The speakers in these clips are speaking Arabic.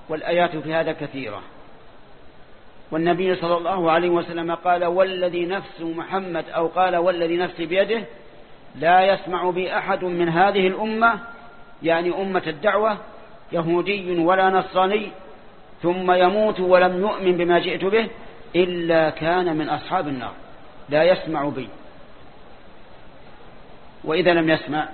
والآيات في هذا كثيرة. والنبي صلى الله عليه وسلم قال والذي نفس محمد، أو قال والذي نفسي بيده، لا يسمع بي أحد من هذه الأمة، يعني أمة الدعوة، يهودي ولا نصراني، ثم يموت ولم يؤمن بما جئت به إلا كان من أصحاب النار. لا يسمع بي. وإذا لم يسمع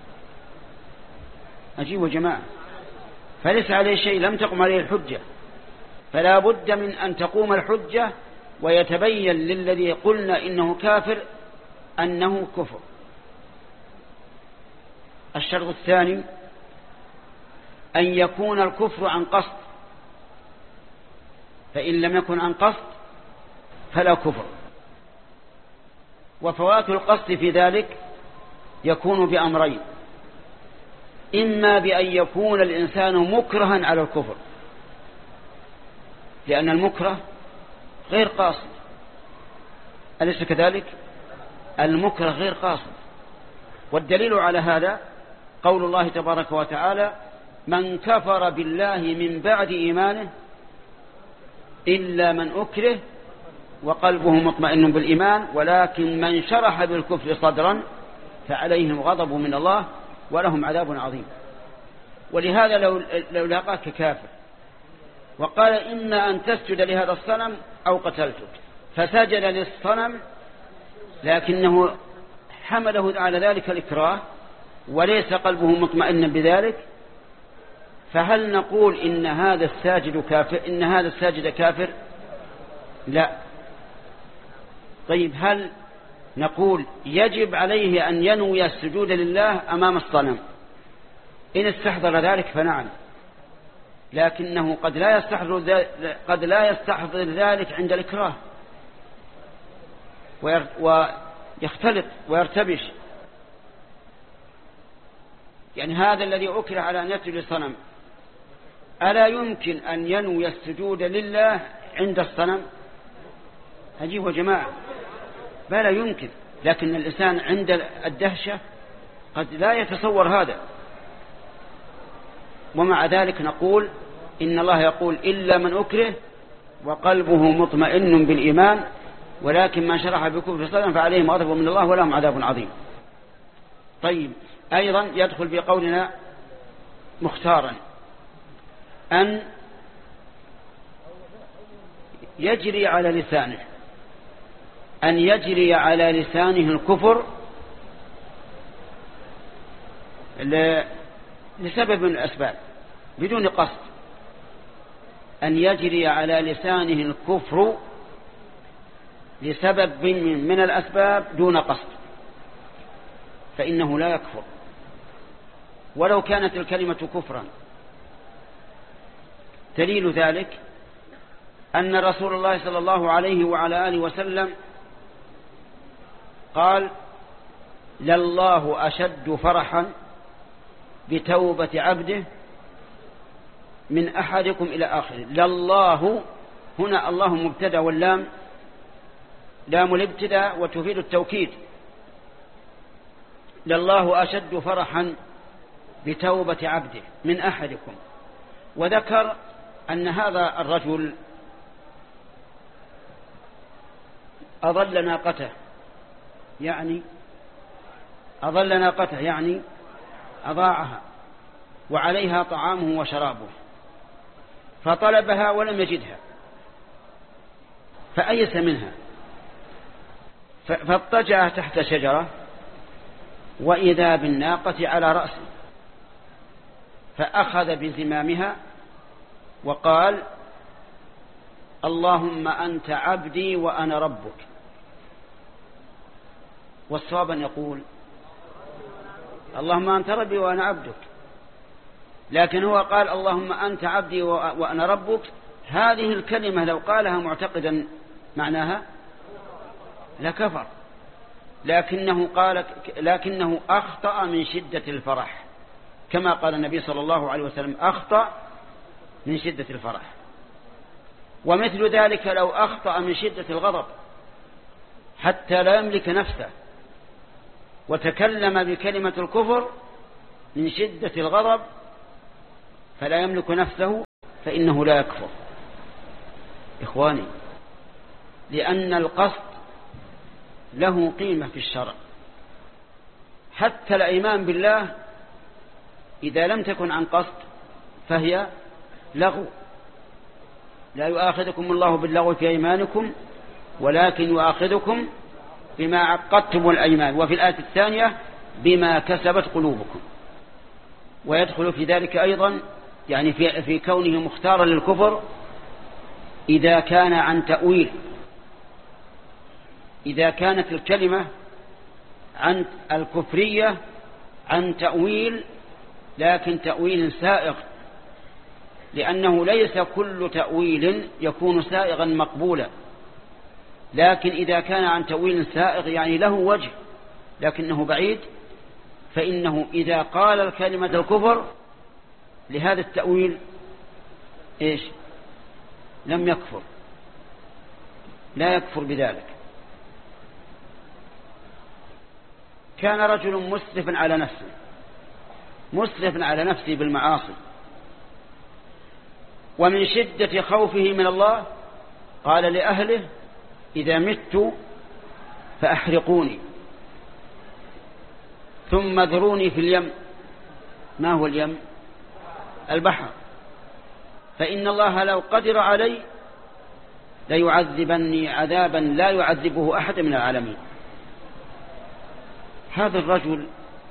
أجيبوا جماعة، فليس عليه شيء، لم تقم عليه الحجة، فلا بد من أن تقوم الحجة ويتبين للذي قلنا إنه كافر أنه كفر. الشرط الثاني أن يكون الكفر عن قصد، فإن لم يكن عن قصد فلا كفر. وفوات القصد في ذلك يكون بأمرين: إما بأن يكون الإنسان مكرها على الكفر، لأن المكره غير قاصد، أليس كذلك؟ المكره غير قاصد. والدليل على هذا قول الله تبارك وتعالى: من كفر بالله من بعد إيمانه إلا من أكره وقلبه مطمئن بالإيمان ولكن من شرح بالكفر صدرا فعليهم غضب من الله ولهم عذاب عظيم. ولهذا لو لاقاك كافر وقال إن أن تسجد لهذا الصنم أو قتلتك، فسجد للصنم لكنه حمله على ذلك الإكراه وليس قلبه مطمئن بذلك، فهل نقول إن هذا الساجد كافر؟ إن هذا الساجد كافر؟ لا. طيب هل نقول يجب عليه أن ينوي السجود لله أمام الصنم؟ إن استحضر ذلك فنعم، لكنه قد لا يستحضر ذلك عند الإكراه ويختلط ويرتبش. يعني هذا الذي أكره على أن يسجد للصنم ألا يمكن أن ينوي السجود لله عند الصنم؟ أجيبوا جماعة، بلا يمكن. لكن الإنسان عند الدهشة قد لا يتصور هذا، ومع ذلك نقول إن الله يقول إلا من أكره وقلبه مطمئن بالإيمان ولكن من شرح بكفر صدرا فعليهم غضب من الله ولهم عذاب عظيم. طيب أيضا يدخل بقولنا مختارا أن يجري على لسانه، أن يجري على لسانه الكفر لسبب من الأسباب بدون قصد، أن يجري على لسانه الكفر لسبب من الأسباب دون قصد، فإنه لا يكفر ولو كانت الكلمة كفرا. دليل ذلك أن رسول الله صلى الله عليه وعلى آله وسلم قال: لله أشد فرحا بتوبة عبده من أحدكم إلى آخره. لله هنا الله مبتدأ واللام لام الابتداء وتفيد التوكيد. لله أشد فرحا بتوبة عبده من أحدكم. وذكر أن هذا الرجل أضل ناقته، يعني أضاعها وعليها طعامه وشرابه، فطلبها ولم يجدها فأيس منها، فاضطجع تحت شجرة وإذا بالناقة على رأسه، فأخذ بزمامها وقال: اللهم أنت عبدي وأنا ربك. والصواب أن يقول: اللهم أنت ربي وأنا عبدك، لكن هو قال: اللهم أنت عبدي وأنا ربك. هذه الكلمة لو قالها معتقدا معناها لكفر، لكنه أخطأ من شدة الفرح، كما قال النبي صلى الله عليه وسلم: أخطأ من شدة الفرح. ومثل ذلك لو أخطأ من شدة الغضب حتى لا يملك نفسه وتكلم بكلمة الكفر من شدة الغضب فلا يملك نفسه، فإنه لا يكفر إخواني، لأن القصد له قيمة في الشرع. حتى الإيمان بالله إذا لم تكن عن قصد فهي لغو. لا يؤاخذكم الله باللغو في أيمانكم ولكن يؤاخذكم بما عقدتم الأيمان، وفي الآية الثانية بما كسبت قلوبكم. ويدخل في ذلك أيضا يعني في كونه مختارا للكفر إذا كان عن تأويل، إذا كانت الكلمة عن الكفرية عن تأويل لكن تأويل سائغ، لأنه ليس كل تأويل يكون سائغا مقبولا، لكن إذا كان عن تأويل سائغ يعني له وجه لكنه بعيد، فإنه إذا قال الكلمة الكفر لهذا التأويل إيش؟ لم يكفر، لا يكفر بذلك. كان رجل مسرف على نفسه بالمعاصي، ومن شدة خوفه من الله قال لأهله إذا مت فأحرقوني ثم ذروني في اليم. ما هو اليم؟ البحر. فإن الله لو قدر علي ليعذبني عذابا لا يعذبه أحد من العالمين. هذا الرجل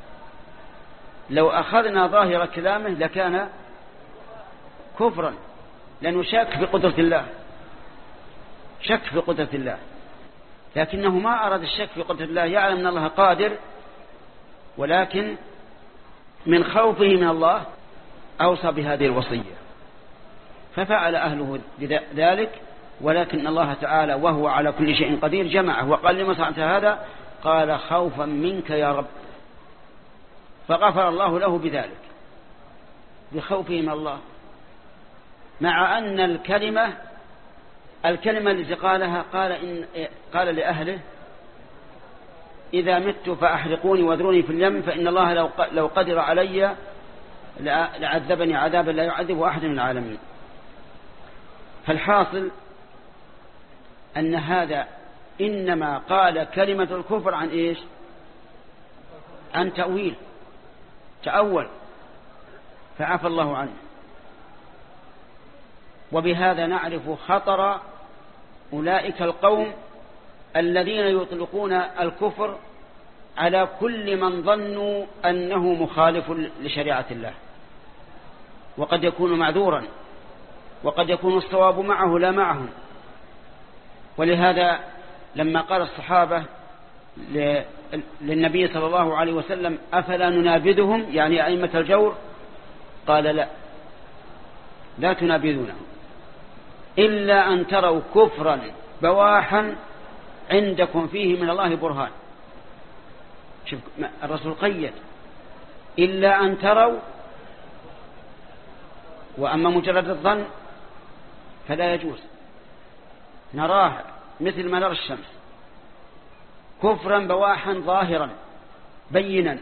لو أخذنا ظاهر كلامه لكان كفرا، لأنه شك في قدرة الله، شك في قدرة الله، لكنه ما أراد الشك في قدرة الله، يعلم أن الله قادر، ولكن من خوفه من الله أوصى بهذه الوصية، ففعل أهله ذلك. ولكن الله تعالى وهو على كل شيء قدير جمعه وقال لما صنعت هذا؟ قال خوفا منك يا رب، فغفر الله له بذلك بخوفه من الله، مع أن الكلمة التي قالها قال لأهله إذا مت فأحرقوني واذروني في اليم فإن الله لو قدر علي لعذبني عذابا لا يعذب أحد من العالمين. فالحاصل أن هذا إنما قال كلمة الكفر عن إيش؟ عن تأول فعفى الله عنه. وبهذا نعرف خطر أولئك القوم الذين يطلقون الكفر على كل من ظنوا أنه مخالف لشريعة الله، وقد يكون معذورا، وقد يكون الصواب معه لا معهم. ولهذا لما قال الصحابة للنبي صلى الله عليه وسلم أفلا ننابذهم يعني أئمة الجور، قال لا تنابذونهم إلا أن تروا كفرا بواحا عندكم فيه من الله برهان. شوف الرسول قيد إلا أن تروا، وأما مجرد الظن فلا يجوز، نراه مثل ما نرى الشمس كفرا بواحا ظاهرا بينا،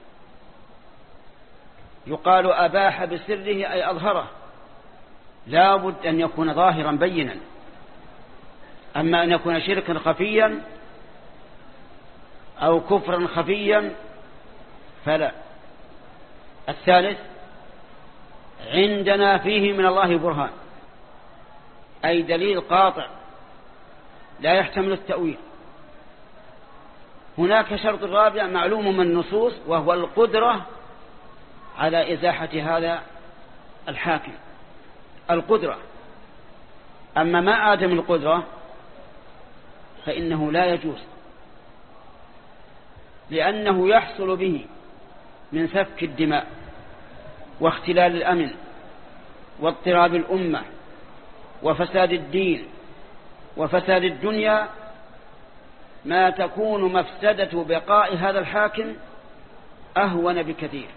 يقال أباح بسره أي أظهره، لا بد أن يكون ظاهرا بينا. أما أن يكون شركا خفيا أو كفرا خفيا فلا. الثالث عندنا فيه من الله برهان، أي دليل قاطع لا يحتمل التأويل. هناك شرط رابع معلوم من النصوص وهو القدرة على إزاحة هذا الحاكم، القدرة. أما ما عدم القدرة فإنه لا يجوز، لأنه يحصل به من سفك الدماء واختلال الأمن واضطراب الأمة وفساد الدين وفساد الدنيا ما تكون مفسدة بقاء هذا الحاكم أهون بكثير.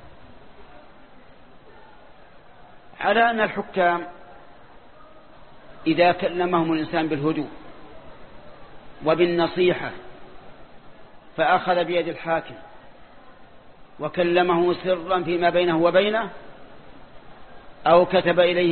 على أن الحكام إذا كلمهم الإنسان بالهدوء وبالنصيحة فأخذ بيد الحاكم وكلمه سرا فيما بينه وبينه أو كتب إليه